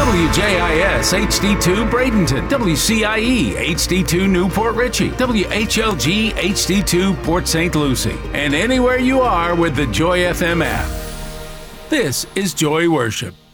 WJIS HD2 Bradenton, WCIE HD2 Newport Richey, WHLG HD2 Port St. Lucie, and anywhere you are with the Joy FM app. This is Joy Worship.